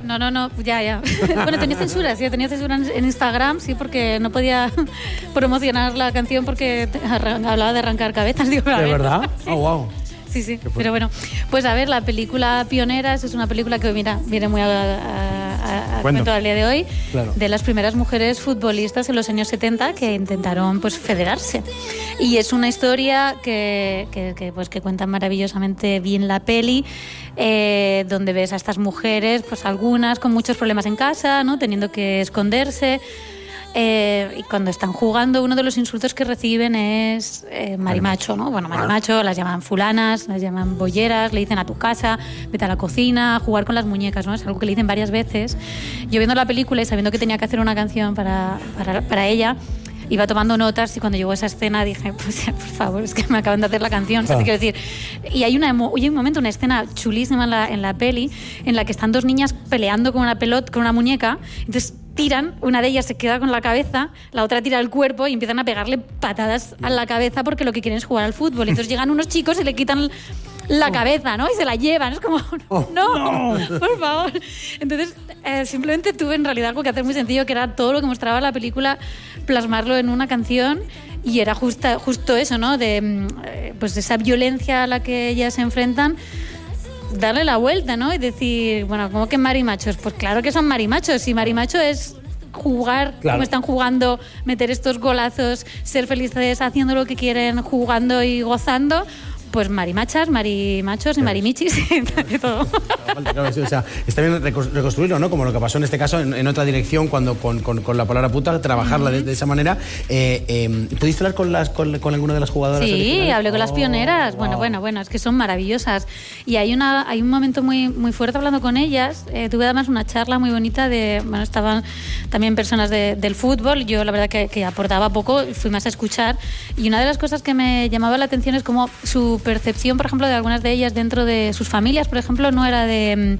No, ya. Bueno, tenía censura en Instagram, sí, porque no podía promocionar la canción porque hablaba de arrancar cabezas. Digo, ¿De verdad? Oh, wow. Sí, pero bueno, pues a ver, la película Pioneras es una película que, mira, viene muy a cuento al día de hoy, claro, de las primeras mujeres futbolistas en los años 70 que intentaron pues federarse. Y es una historia que cuenta maravillosamente bien la peli, donde ves a estas mujeres, pues algunas con muchos problemas en casa, ¿no? Teniendo que esconderse. Y cuando están jugando, uno de los insultos que reciben es marimacho, ¿no? Bueno, marimacho, las llaman fulanas, las llaman bolleras, le dicen a tu casa, vete a la cocina, a jugar con las muñecas, ¿no? Es algo que le dicen varias veces. Yo viendo la película y sabiendo que tenía que hacer una canción para ella, iba tomando notas y cuando llegó esa escena dije, pues por favor, es que me acaban de hacer la canción, ¿sabes? Quiero decir, y hay un momento, una escena chulísima en la peli en la que están dos niñas peleando con una pelota, con una muñeca, entonces tiran, una de ellas se queda con la cabeza, la otra tira el cuerpo y empiezan a pegarle patadas a la cabeza porque lo que quieren es jugar al fútbol. Entonces llegan unos chicos y le quitan la cabeza, ¿no? Y se la llevan. Es como, no, por favor. Entonces, simplemente tuve en realidad algo que hacer muy sencillo, que era todo lo que mostraba la película, plasmarlo en una canción. Y era justo eso, ¿no? De pues esa violencia a la que ellas se enfrentan, darle la vuelta, ¿no? Y decir, bueno, ¿cómo que marimachos? Pues claro que son marimachos. Y marimacho es jugar, claro, como están jugando, meter estos golazos, ser felices haciendo lo que quieren, jugando y gozando. Pues marimachas, marimachos y marimichis y todo. O sea, está bien reconstruirlo, ¿no? Como lo que pasó en este caso en otra dirección, cuando con la palabra puta, trabajarla de esa manera. ¿Pudiste hablar con alguna de las jugadoras? Sí, hablé con las pioneras. Wow. Bueno, es que son maravillosas. Y hay un momento muy, muy fuerte hablando con ellas. Tuve además una charla muy bonita estaban también personas del fútbol. Yo la verdad que aportaba poco, fui más a escuchar. Y una de las cosas que me llamaba la atención es cómo su percepción, por ejemplo, de algunas de ellas dentro de sus familias, por ejemplo, no era de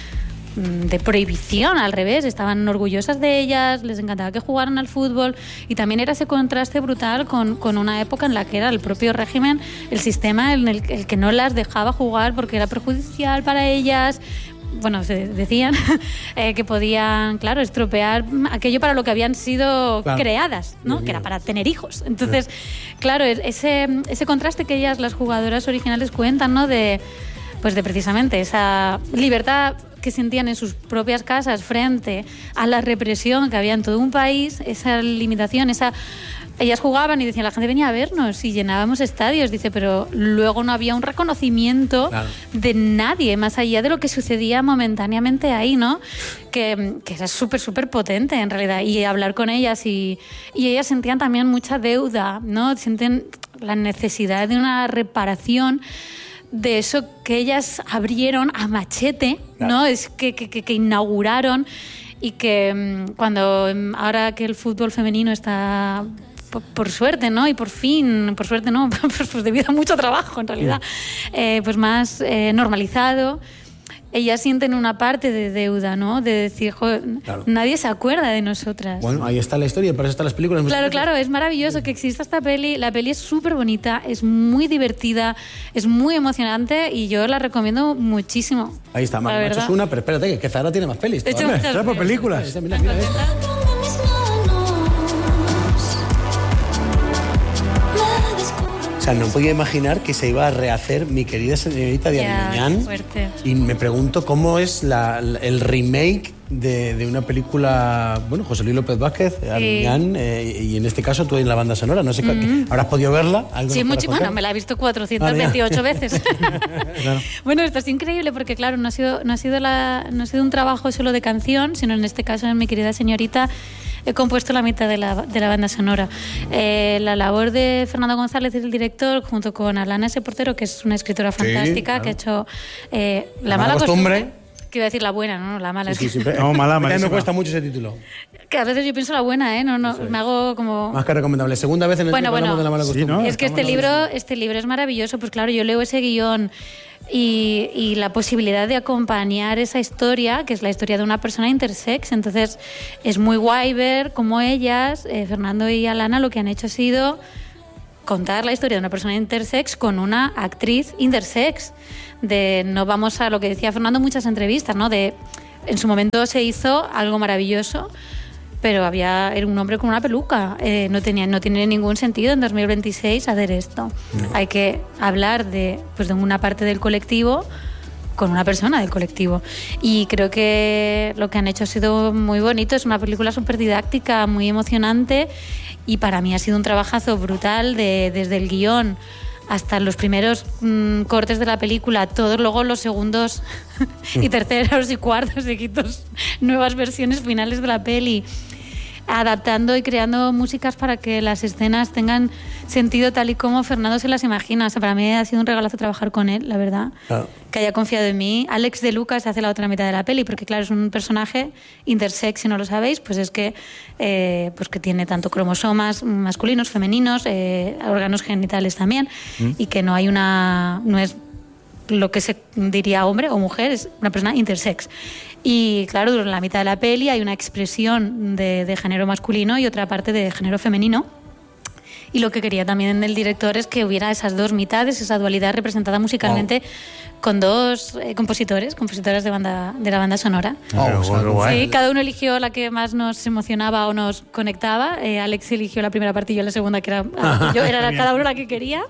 prohibición, al revés, estaban orgullosas de ellas, les encantaba que jugaran al fútbol, y también era ese contraste brutal con una época en la que era el propio régimen, el sistema en el que no las dejaba jugar porque era perjudicial para ellas. Bueno, se decían que podían, claro, estropear aquello para lo que habían sido creadas, ¿no? Que era para tener hijos. Entonces, claro, ese contraste que ellas, las jugadoras originales, cuentan, ¿no? De precisamente esa libertad que sentían en sus propias casas frente a la represión que había en todo un país, esa limitación, ellas jugaban y decían, la gente venía a vernos y llenábamos estadios, dice, pero luego no había un reconocimiento de nadie, más allá de lo que sucedía momentáneamente ahí, ¿no? Que era súper potente en realidad. Y hablar con ellas y ellas sentían también mucha deuda, ¿no? Sienten la necesidad de una reparación de eso que ellas abrieron a machete, ¿no? Es que inauguraron, y que ahora que el fútbol femenino está, por suerte, ¿no? Y por suerte no, pues debido a mucho trabajo en realidad, pues más normalizado, ellas sienten una parte de deuda, ¿no? De decir, joder, nadie se acuerda de nosotras. Bueno, ahí está la historia, para eso están las películas. Claro, es maravilloso que exista esta peli. La peli es súper bonita, es muy divertida, es muy emocionante y yo la recomiendo muchísimo. Ahí está, Marimacho es una, pero espérate, que Zahara tiene más pelis. Está por películas. Mira esta. O sea, no podía imaginar que se iba a rehacer Mi querida señorita de Arguiñán. Y me pregunto cómo es el remake de una película, bueno, José Luis López Vázquez, Arguiñán, y en este caso tú en la banda sonora. No sé, ¿habrás podido verla? Sí, bueno, me la he visto 428 veces. Claro. Bueno, esto es increíble porque, claro, no ha sido un trabajo solo de canción, sino en este caso en Mi querida señorita he compuesto la mitad de la banda sonora. La labor de Fernando González, el director, junto con Alana S. Portero, que es una escritora fantástica, que ha hecho La mala costumbre. Que iba a decir la buena, no la mala. Sí, siempre. No, mala. Me cuesta mucho ese título. Que a veces yo pienso la buena, No, me hago como... Más que recomendable. Segunda vez en el que hablamos de La mala costumbre. Sí, ¿no? Es que este libro es maravilloso. Pues claro, yo leo ese guión y la posibilidad de acompañar esa historia, que es la historia de una persona intersex. Entonces es muy guay ver cómo ellas, Fernando y Alana, lo que han hecho ha sido contar la historia de una persona intersex con una actriz intersex. No vamos a lo que decía Fernando en muchas entrevistas, ¿no? De en su momento se hizo algo maravilloso, pero era un hombre con una peluca. No tiene ningún sentido en 2026 hacer esto. Hay que hablar de una parte del colectivo con una persona del colectivo. Y creo que lo que han hecho ha sido muy bonito. Es una película súper didáctica, muy emocionante, y para mí ha sido un trabajazo brutal desde el guión hasta los primeros cortes de la película, todos luego los segundos y terceros y cuartos y quintos, nuevas versiones finales de la peli, adaptando y creando músicas para que las escenas tengan sentido tal y como Fernando se las imagina. O sea, para mí ha sido un regalazo trabajar con él, la verdad. Claro. Que haya confiado en mí. Alex de Lucas hace la otra mitad de la peli, porque claro, es un personaje intersex, si no lo sabéis, pues es que, que tiene tanto cromosomas masculinos, femeninos, órganos genitales también, y que no es lo que se diría hombre o mujer, es una persona intersex. Y claro, durante la mitad de la peli hay una expresión de género masculino y otra parte de género femenino. Y lo que quería también el director es que hubiera esas dos mitades, esa dualidad representada musicalmente con dos compositoras de la banda sonora. Sí, cada uno eligió la que más nos emocionaba o nos conectaba. Alex eligió la primera parte y yo la segunda, que era cada uno la que quería.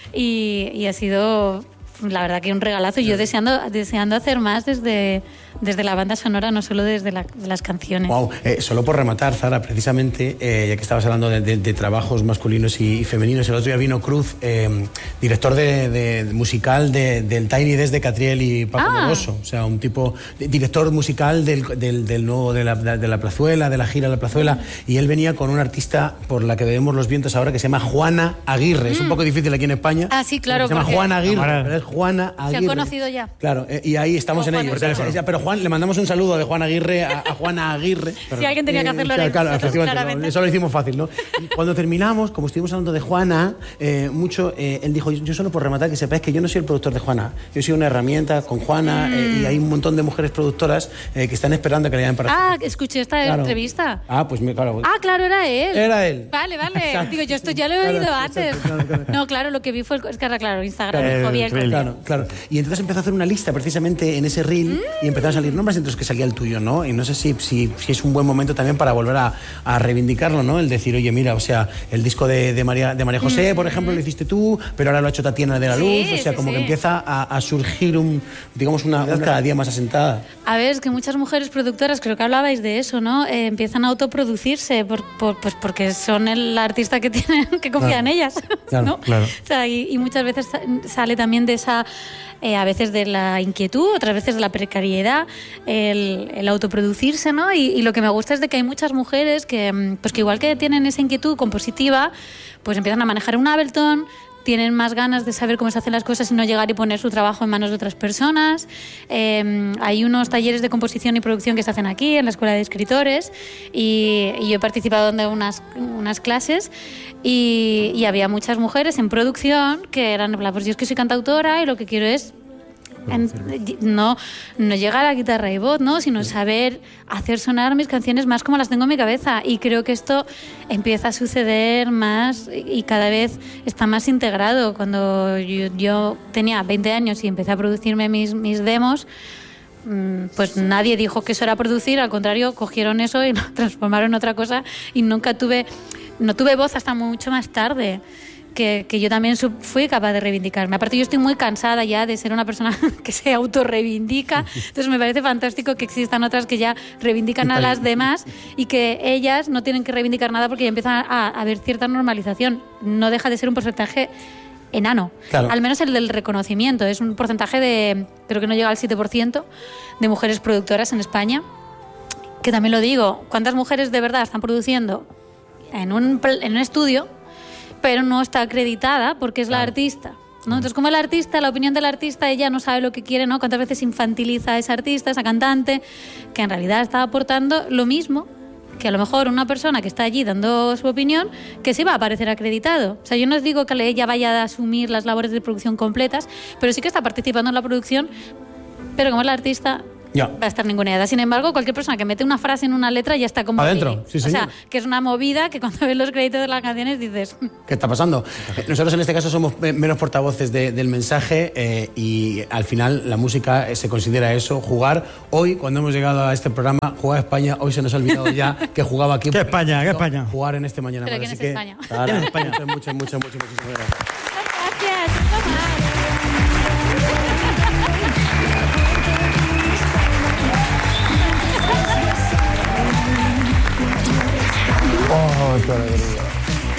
Y ha sido, la verdad, que un regalazo. Yo deseando hacer más desde la banda sonora, no solo desde las canciones. Wow. Solo por rematar, Zara, precisamente, ya que estabas hablando de trabajos masculinos y femeninos, el otro día vino Cruz, director de musical del Tiny Desk de Catriel y Paco Moroso. O sea, un tipo, director musical del nuevo de la Plazuela, de la gira de la Plazuela, y él venía con una artista por la que bebemos los vientos ahora, que se llama Juana Aguirre. Es un poco difícil aquí en España. Ah, sí, claro. Se llama Juana Aguirre, pero es Juana Aguirre. Se ha conocido ya. Claro, y ahí estamos en ello. Pero Juan, le mandamos un saludo de Juan Aguirre a Juana Aguirre. Si alguien tenía que hacerlo, claro, efectivamente, eso lo hicimos fácil, ¿no? Cuando terminamos, como estuvimos hablando de Juana, él dijo, yo solo por rematar, que sepáis que yo no soy el productor de Juana, yo soy una herramienta con Juana, y hay un montón de mujeres productoras que están esperando a que le llamen para... escuché esta entrevista. Pues claro. Claro, era él. Era él. Vale. Digo, yo esto ya lo he oído antes. Claro. No, claro, lo que vi fue... Es que claro, Instagram dijo bien. Claro. Y entonces empezó a hacer una lista precisamente en ese reel y empezaron a salir nombres, entre los que salía el tuyo, ¿no? Y no sé si es un buen momento también para volver a reivindicarlo, ¿no? El decir, oye, mira, o sea, el disco de María José, por ejemplo, lo hiciste tú, pero ahora lo ha hecho Tatiana de la Luz, o sea, como que empieza a surgir una cada día más asentada. A ver, es que muchas mujeres productoras, creo que hablabais de eso, ¿no? Empiezan a autoproducirse pues porque son la artista que tienen, que confía en ellas, ¿no? Claro. O sea, y muchas veces sale también de esa... a veces de la inquietud, otras veces de la precariedad, el autoproducirse, ¿no? Y lo que me gusta es de que hay muchas mujeres que igual que tienen esa inquietud compositiva, pues empiezan a manejar un Ableton, tienen más ganas de saber cómo se hacen las cosas y no llegar y poner su trabajo en manos de otras personas. Hay unos talleres de composición y producción que se hacen aquí, en la Escuela de Escritores, y yo he participado en unas clases y había muchas mujeres en producción que eran, pues yo es que soy cantautora y lo que quiero es no llegar a la guitarra y voz, ¿no? Sino saber hacer sonar mis canciones más como las tengo en mi cabeza, y creo que esto empieza a suceder más y cada vez está más integrado. Cuando yo tenía 20 años y empecé a producirme mis demos, pues nadie dijo que eso era producir, al contrario, cogieron eso y lo transformaron en otra cosa, y no tuve voz hasta mucho más tarde. Que yo también fui capaz de reivindicarme. Aparte, yo estoy muy cansada ya de ser una persona que se autorreivindica. Entonces me parece fantástico que existan otras que ya reivindican a las demás y que ellas no tienen que reivindicar nada porque ya empiezan a haber cierta normalización. No deja de ser un porcentaje enano. Claro. Al menos el del reconocimiento. Es un porcentaje de, creo que no llega al 7% de mujeres productoras en España. Que también lo digo, ¿cuántas mujeres de verdad están produciendo en un estudio, pero no está acreditada porque es la artista, ¿no? Entonces, como el artista, la opinión del artista, ella no sabe lo que quiere, ¿no? Cuántas veces infantiliza a esa artista, esa cantante, que en realidad está aportando lo mismo que a lo mejor una persona que está allí dando su opinión, que sí va a aparecer acreditado. O sea, yo no os digo que ella vaya a asumir las labores de producción completas, pero sí que está participando en la producción, pero como es la artista, va a estar ninguneada. Sin embargo, cualquier persona que mete una frase en una letra ya está como... Adentro, sí, o sea, que es una movida que cuando ves los créditos de las canciones dices... ¿Qué está pasando? Nosotros en este caso somos menos portavoces del mensaje y al final la música se considera eso, jugar. Hoy, cuando hemos llegado a este programa, jugar a España, hoy se nos ha olvidado ya que jugaba aquí. ¿Qué España? ¿Qué España? Jugar en este Mañana Más. ¿Pero quién es España? ¿Quién es España? Muchísimas gracias. Oh, qué alegría.